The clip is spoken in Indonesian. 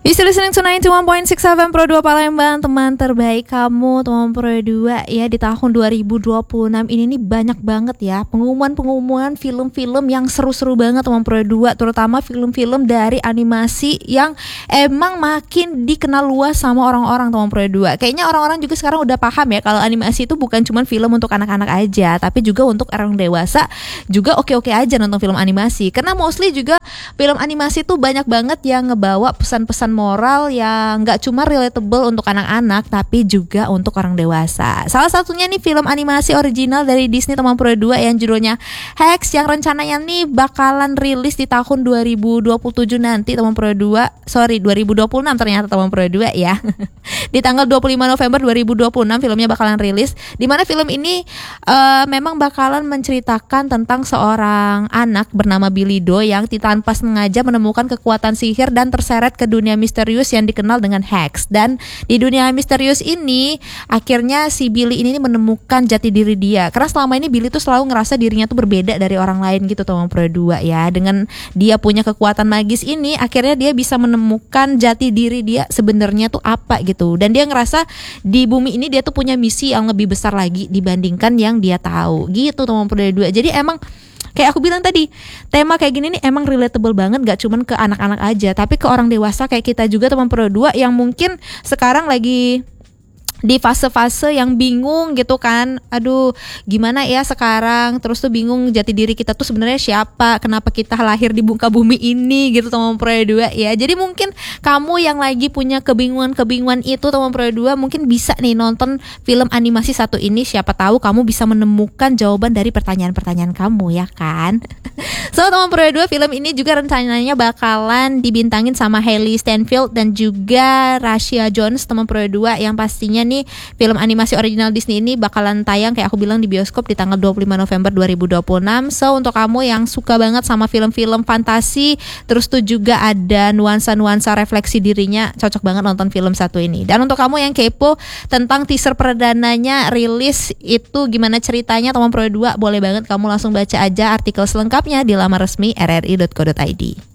You still listening to 91.6 FM Pro 2 Palembang, teman terbaik kamu, teman Pro 2 ya. Di tahun 2026 ini nih banyak banget ya pengumuman film-film yang seru-seru banget teman Pro 2, terutama film-film dari animasi yang emang makin dikenal luas sama orang-orang teman Pro 2. Kayaknya orang-orang juga sekarang udah paham ya kalau animasi itu bukan cuma film untuk anak-anak aja, tapi juga untuk orang dewasa juga oke-oke aja nonton film animasi. Karena mostly juga film animasi tuh banyak banget yang ngebawa pesan-pesan moral yang nggak cuma relatable untuk anak-anak tapi juga untuk orang dewasa. Salah satunya nih film animasi original dari Disney teman Pro 2 yang judulnya Hex, yang rencananya nih bakalan rilis di tahun 2027 nanti teman Pro 2. 2026 ternyata teman Pro 2 ya. Di tanggal 25 November 2026 filmnya bakalan rilis, di mana film ini memang bakalan menceritakan tentang seorang anak bernama Billy Do yang tanpa sengaja menemukan kekuatan sihir dan terseret ke dunia misterius yang dikenal dengan Hex. Dan di dunia misterius ini akhirnya si Billy ini menemukan jati diri dia. Karena selama ini Billy tuh selalu ngerasa dirinya tuh berbeda dari orang lain gitu teman Pro 2 ya. Dengan dia punya kekuatan magis ini akhirnya dia bisa menemukan jati diri dia sebenarnya tuh apa gitu. Dan dia ngerasa di bumi ini dia tuh punya misi yang lebih besar lagi dibandingkan yang dia tahu gitu teman Pro 2. Jadi emang kayak aku bilang tadi, tema kayak gini nih emang relatable banget, gak cuman ke anak-anak aja, tapi ke orang dewasa kayak kita juga teman Pro 2 yang mungkin sekarang lagi di fase-fase yang bingung gitu kan. Aduh, gimana ya sekarang, terus tuh bingung jati diri kita tuh sebenarnya siapa, kenapa kita lahir di muka bumi ini gitu teman Pro 2 ya. Jadi mungkin kamu yang lagi punya kebingungan itu teman Pro 2 mungkin bisa nih nonton film animasi satu ini, siapa tahu kamu bisa menemukan jawaban dari pertanyaan-pertanyaan kamu ya kan. So teman Pro 2, film ini juga rencananya bakalan dibintangin sama Hailey Steinfeld dan juga Rashia Jones teman Pro 2, yang pastinya nih film animasi original Disney ini bakalan tayang kayak aku bilang di bioskop di tanggal 25 November 2026. So untuk kamu yang suka banget sama film-film fantasi, terus tuh juga ada nuansa-nuansa refleksi dirinya, cocok banget nonton film satu ini. Dan untuk kamu yang kepo tentang teaser perdananya rilis itu gimana ceritanya teman Pro 2, boleh banget kamu langsung baca aja artikel selengkapnya di laman resmi rri.co.id.